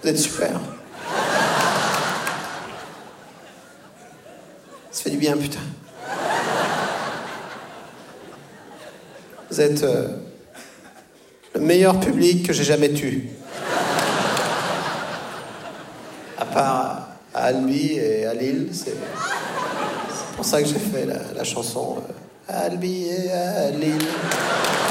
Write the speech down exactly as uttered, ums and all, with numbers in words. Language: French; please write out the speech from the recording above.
Vous êtes super. Ça fait du bien, putain. Vous êtes euh, le meilleur public que j'ai jamais eu. À part à Albi et à Lille, c'est, c'est pour ça que j'ai fait la, la chanson euh, Albi et à Lille.